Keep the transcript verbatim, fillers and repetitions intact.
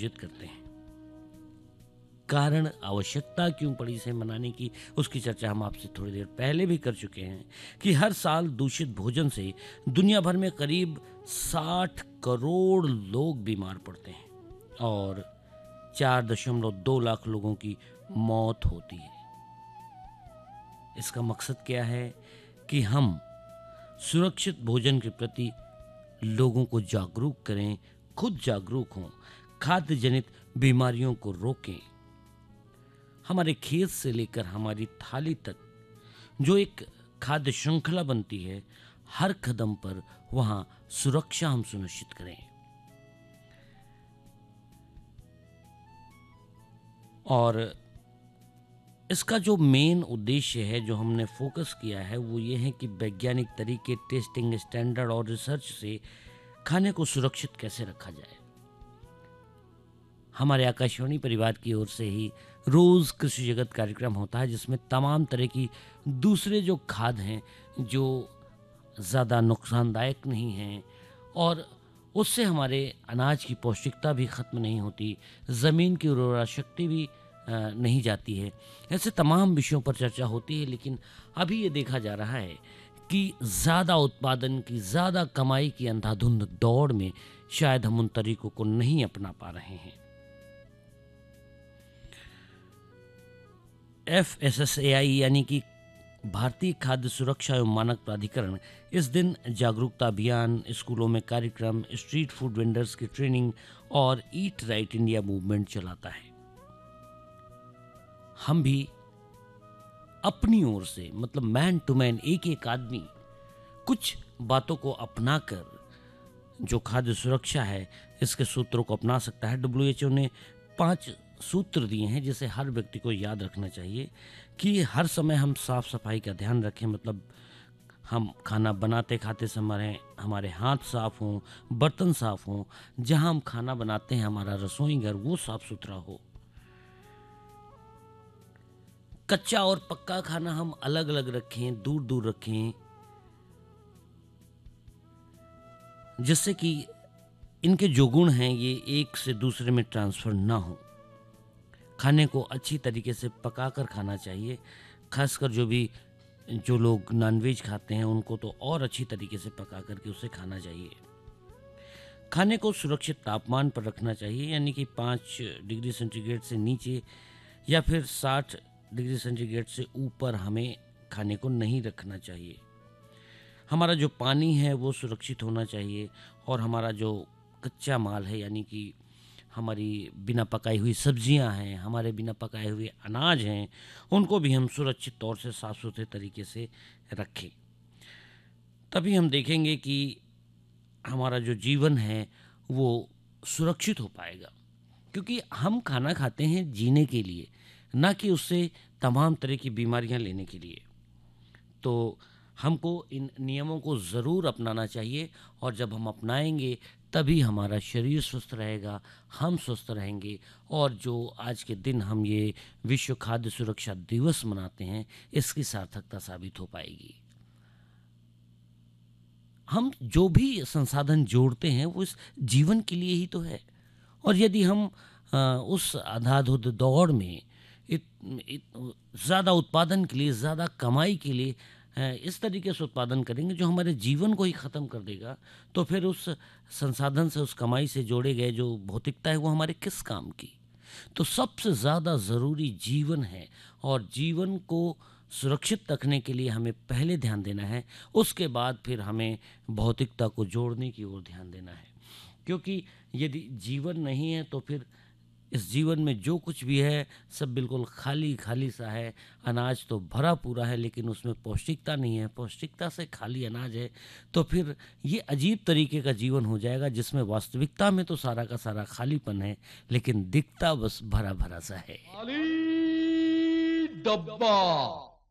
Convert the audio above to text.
आयोजित करते हैं। कारण आवश्यकता क्यों पड़ी इसे मनाने की, उसकी चर्चा हम आपसे थोड़ी देर पहले भी कर चुके हैं कि हर साल दूषित भोजन से दुनिया भर में करीब साठ करोड़ लोग बीमार पड़ते हैं और चार दशमलव दो लाख लोगों की मौत होती है। इसका मकसद क्या है कि हम सुरक्षित भोजन के प्रति लोगों को जागरूक करें, खुद जागरूक हों, खाद्य जनित बीमारियों को रोकें। हमारे खेत से लेकर हमारी थाली तक जो एक खाद्य श्रृंखला बनती है, हर कदम पर वहां सुरक्षा हम सुनिश्चित करें। और इसका जो मेन उद्देश्य है, जो हमने फोकस किया है, वो ये है कि वैज्ञानिक तरीके, टेस्टिंग स्टैंडर्ड और रिसर्च से खाने को सुरक्षित कैसे रखा जाए। हमारे आकाशवाणी परिवार की ओर से ही रोज कृषि जगत कार्यक्रम होता है, जिसमें तमाम तरह की दूसरे जो खाद हैं, जो ज़्यादा नुकसानदायक नहीं हैं और उससे हमारे अनाज की पौष्टिकता भी ख़त्म नहीं होती, ज़मीन की उर्वरा शक्ति भी नहीं जाती है। ऐसे तमाम विषयों पर चर्चा होती है, लेकिन अभी ये देखा जा रहा है कि ज़्यादा उत्पादन की, ज़्यादा कमाई की अंधाधुंध दौड़ में शायद हम उन तरीकों को नहीं अपना पा रहे हैं। एफ एस एस ए आई यानी कि भारतीय खाद्य सुरक्षा एवं मानक प्राधिकरण इस दिन जागरूकता अभियान, स्कूलों में कार्यक्रम, स्ट्रीट फूड वेंडर्स की ट्रेनिंग और ईट राइट इंडिया मूवमेंट चलाता है। हम भी अपनी ओर से, मतलब मैन टू मैन, एक एक आदमी कुछ बातों को अपनाकर जो खाद्य सुरक्षा है, इसके सूत्रों को अपना सकता है। डब्ल्यू एच ओ ने पांच सूत्र दिए हैं जिसे हर व्यक्ति को याद रखना चाहिए कि हर समय हम साफ सफाई का ध्यान रखें। मतलब हम खाना बनाते खाते समय हमारे हाथ साफ हों, बर्तन साफ हों, जहां हम खाना बनाते हैं हमारा रसोई घर वो साफ सुथरा हो। कच्चा और पक्का खाना हम अलग अलग रखें, दूर दूर रखें, जिससे कि इनके जो गुण हैं ये एक से दूसरे में ट्रांसफर ना हो। खाने को अच्छी तरीके से पकाकर खाना चाहिए, खासकर जो भी जो लोग नॉनवेज खाते हैं उनको तो और अच्छी तरीके से पका करके उसे खाना चाहिए। खाने को सुरक्षित तापमान पर रखना चाहिए, यानी कि पाँच डिग्री सेंटीग्रेड से नीचे या फिर साठ डिग्री सेंटीग्रेड से ऊपर हमें खाने को नहीं रखना चाहिए। हमारा जो पानी है वो सुरक्षित होना चाहिए और हमारा जो कच्चा माल है, यानी कि हमारी बिना पकाई हुई सब्जियां हैं, हमारे बिना पकाए हुए अनाज हैं, उनको भी हम सुरक्षित तौर से साफ सुथरे तरीके से रखें। तभी हम देखेंगे कि हमारा जो जीवन है वो सुरक्षित हो पाएगा, क्योंकि हम खाना खाते हैं जीने के लिए, ना कि उससे तमाम तरह की बीमारियां लेने के लिए। तो हमको इन नियमों को ज़रूर अपनाना चाहिए और जब हम अपनाएंगे तभी हमारा शरीर स्वस्थ रहेगा, हम स्वस्थ रहेंगे और जो आज के दिन हम ये विश्व खाद्य सुरक्षा दिवस मनाते हैं, इसकी सार्थकता साबित हो पाएगी। हम जो भी संसाधन जोड़ते हैं वो इस जीवन के लिए ही तो है, और यदि हम आ, उस अंधाधुंध दौड़ में इत, इत, ज़्यादा उत्पादन के लिए, ज़्यादा कमाई के लिए इस तरीके से उत्पादन करेंगे जो हमारे जीवन को ही ख़त्म कर देगा, तो फिर उस संसाधन से, उस कमाई से जोड़े गए जो भौतिकता है वो हमारे किस काम की। तो सबसे ज़्यादा ज़रूरी जीवन है और जीवन को सुरक्षित रखने के लिए हमें पहले ध्यान देना है, उसके बाद फिर हमें भौतिकता को जोड़ने की ओर ध्यान देना है। क्योंकि यदि जीवन नहीं है तो फिर इस जीवन में जो कुछ भी है सब बिल्कुल खाली खाली सा है। अनाज तो भरा पूरा है लेकिन उसमें पौष्टिकता नहीं है, पौष्टिकता से खाली अनाज है, तो फिर ये अजीब तरीके का जीवन हो जाएगा जिसमें वास्तविकता में तो सारा का सारा खालीपन है लेकिन दिखता बस भरा भरा सा है। खाली डब्बा।